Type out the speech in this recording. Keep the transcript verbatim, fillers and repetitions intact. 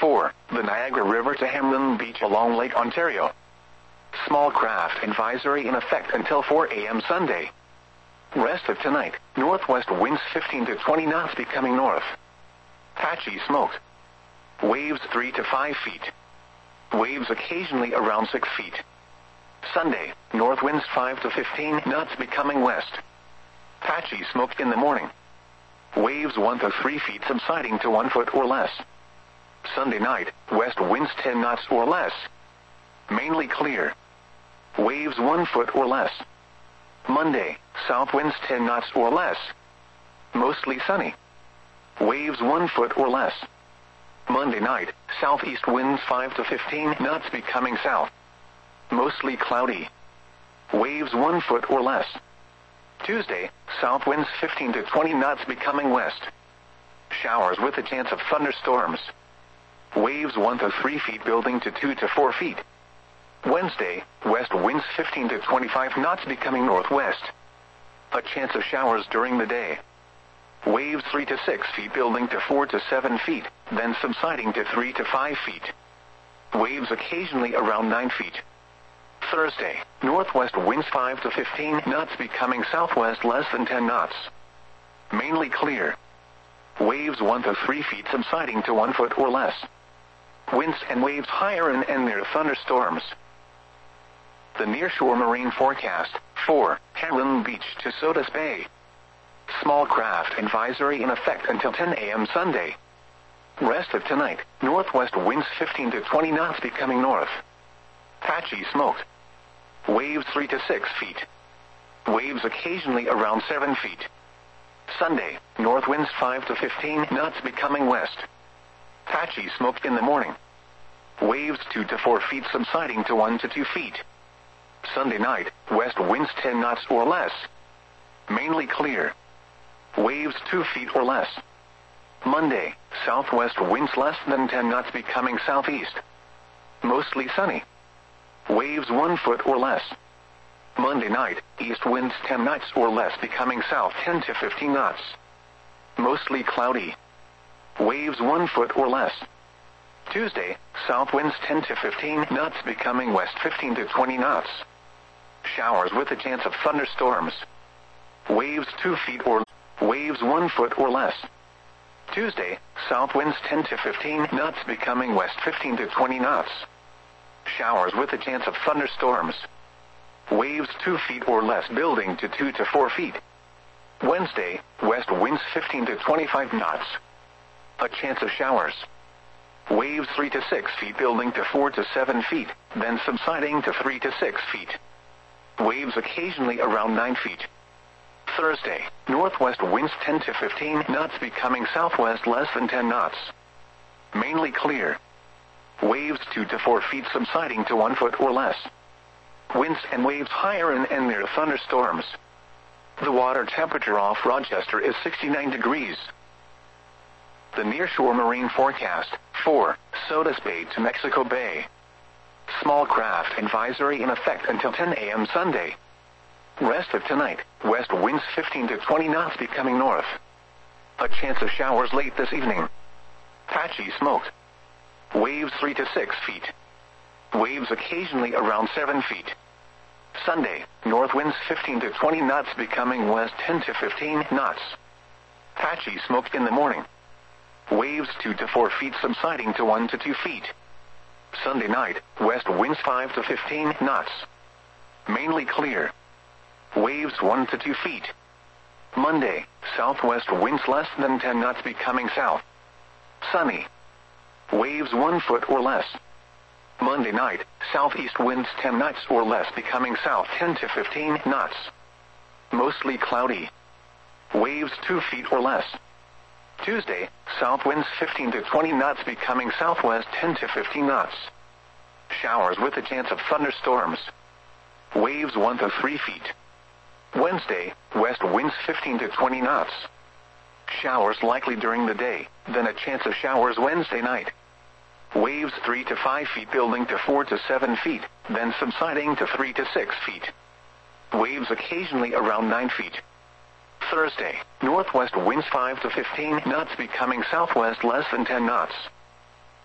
four. The Niagara River to Hamlin Beach along Lake Ontario. Small craft advisory in effect until four a m Sunday. Rest of tonight, northwest winds fifteen to twenty knots becoming north. Patchy smoke. Waves three to five feet. Waves occasionally around six feet. Sunday, north winds five to fifteen knots becoming west. Patchy smoke in the morning. Waves one to three feet subsiding to one foot or less. Sunday night, west winds ten knots or less. Mainly clear. Waves one foot or less. Monday, south winds ten knots or less. Mostly sunny. Waves one foot or less. Monday night, southeast winds five to fifteen knots becoming south. Mostly cloudy. Waves one foot or less. Tuesday, south winds fifteen to twenty knots becoming west. Showers with a chance of thunderstorms. Waves one to three feet building to two to four feet. Wednesday, west winds fifteen to twenty-five knots becoming northwest. A chance of showers during the day. Waves three to six feet building to four to seven feet, then subsiding to three to five feet. Waves occasionally around nine feet. Thursday, northwest winds five to fifteen knots becoming southwest less than ten knots. Mainly clear. Waves one to three feet subsiding to one foot or less. Winds and waves higher and, and near thunderstorms. The nearshore marine forecast, four, Hamlin Beach to Sodus Bay. Small craft advisory in effect until ten a m Sunday. Rest of tonight, northwest winds fifteen to twenty knots becoming north. Patchy smoke. Waves three to six feet. Waves occasionally around seven feet. Sunday, north winds five to fifteen knots becoming west. Patchy smoke in the morning. Waves two to four feet subsiding to one to two feet. Sunday night, west winds ten knots or less. Mainly clear. Waves two feet or less. Monday, southwest winds less than ten knots becoming southeast. Mostly sunny. Waves one foot or less. Monday night, east winds ten knots or less becoming south ten to fifteen knots. Mostly cloudy. Waves one foot or less. Tuesday, south winds ten to fifteen knots becoming west fifteen to twenty knots. Showers with a chance of thunderstorms. Waves two feet or waves one foot or less. Tuesday, south winds ten to fifteen knots becoming west fifteen to twenty knots. Showers with a chance of thunderstorms. Waves two feet or less building to two to four feet. Wednesday, west winds fifteen to twenty-five knots. A chance of showers. Waves three to six feet building to four to seven feet, then subsiding to three to six feet. Waves occasionally around nine feet. Thursday, northwest winds ten to fifteen knots becoming southwest less than ten knots. Mainly clear. Waves two to four feet subsiding to one foot or less. Winds and waves higher and, and near thunderstorms. The water temperature off Rochester is sixty-nine degrees. The nearshore marine forecast, four, Sodus Bay to Mexico Bay. Small craft advisory in effect until ten a m Sunday. Rest of tonight, west winds fifteen to twenty knots becoming north. A chance of showers late this evening. Patchy smoke. Waves three to six feet. Waves occasionally around seven feet. Sunday, north winds fifteen to twenty knots becoming west ten to fifteen knots. Patchy smoke in the morning. Waves two to four feet subsiding to one to two feet. Sunday night, west winds five to fifteen knots. Mainly clear. Waves one to two feet. Monday, southwest winds less than ten knots becoming south. Sunny. Waves one foot or less. Monday night, southeast winds ten knots or less becoming south ten to fifteen knots. Mostly cloudy. Waves two feet or less. Tuesday, south winds fifteen to twenty knots becoming southwest ten to fifteen knots. Showers with a chance of thunderstorms. Waves one to three feet. Wednesday, west winds fifteen to twenty knots. Showers likely during the day, then a chance of showers Wednesday night. Waves three to five feet building to four to seven feet, then subsiding to three to six feet. Waves occasionally around nine feet. Thursday, northwest winds five to fifteen knots becoming southwest less than ten knots.